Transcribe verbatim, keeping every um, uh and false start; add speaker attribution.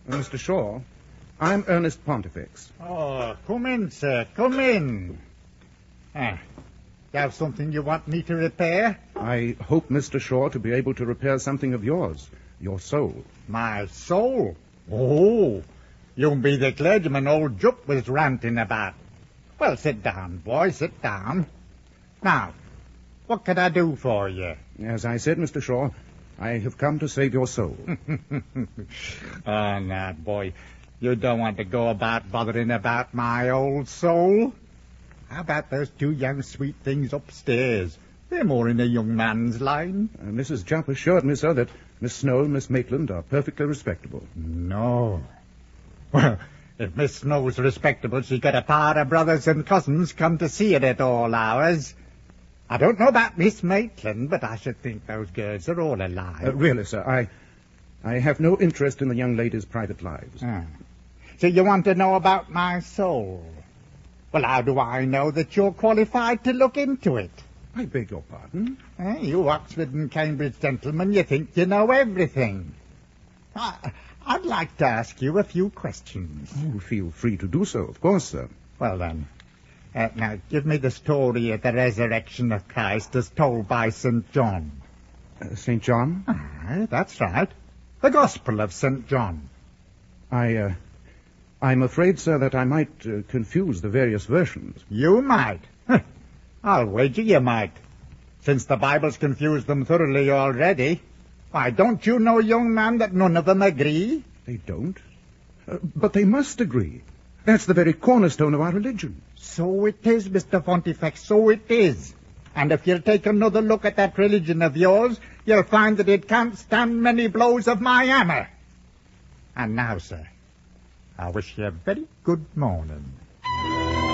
Speaker 1: Uh, Mister Shaw, I'm Ernest Pontifex.
Speaker 2: Oh, come in, sir. Come in. Ah, you have something you want me to repair?
Speaker 1: I hope, Mister Shaw, to be able to repair something of yours, your soul.
Speaker 2: My soul? Oh, you be the clergyman old Jupp was ranting about. Well, sit down, boy, sit down. Now, what can I do for you?
Speaker 1: As I said, Mister Shaw, I have come to save your soul.
Speaker 2: Oh, now, boy, you don't want to go about bothering about my old soul. How about those two young sweet things upstairs? They're more in a young man's line.
Speaker 1: Uh, Missus Jupp assured me, sir, that Miss Snow and Miss Maitland are perfectly respectable.
Speaker 2: No. Well, if Miss Snow's respectable, she's got a pair of brothers and cousins come to see it at all hours. I don't know about Miss Maitland, but I should think those girls are all alive.
Speaker 1: Uh, really, sir, I I have no interest in the young ladies' private lives.
Speaker 2: Ah. So you want to know about my soul? Well, how do I know that you're qualified to look into it?
Speaker 1: I beg your pardon?
Speaker 2: Eh, you Oxford and Cambridge gentlemen, you think you know everything. I, I'd like to ask you a few questions.
Speaker 1: Oh, feel free to do so, of course, sir.
Speaker 2: Well, then, uh, now give me the story of the resurrection of Christ as told by Saint John.
Speaker 1: Uh, Saint John?
Speaker 2: Ah, that's right. The Gospel of Saint John.
Speaker 1: I, uh, I'm afraid, sir, that I might uh, confuse the various versions.
Speaker 2: You might. I'll wager you might. Since the Bible's confused them thoroughly already. Why, don't you know, young man, that none of them agree?
Speaker 1: They don't. Uh, but they must agree. That's the very cornerstone of our religion.
Speaker 2: So it is, Mister Pontifex, so it is. And if you'll take another look at that religion of yours, you'll find that it can't stand many blows of my hammer. And now, sir, I wish you a very good morning.